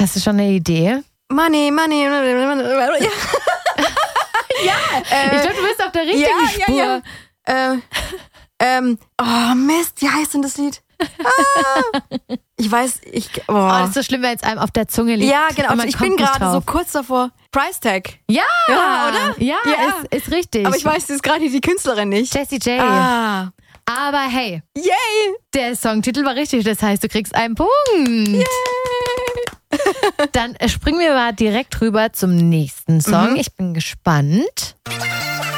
Hast du schon eine Idee? Money. Ja, ich glaube, du bist auf der richtigen Spur. Oh Mist, wie heißt denn das Lied? Ich weiß, das ist so schlimm, wenn es einem auf der Zunge liegt. Ja, genau. Ich bin gerade so kurz davor. Price Tag. Ja, oder? Ja, ist richtig. Aber ich weiß jetzt gerade die Künstlerin nicht. Jessie J. Aber hey, yay! Der Songtitel war richtig. Das heißt, du kriegst einen Punkt. Yay! Dann springen wir mal direkt rüber zum nächsten Song. Ich bin gespannt.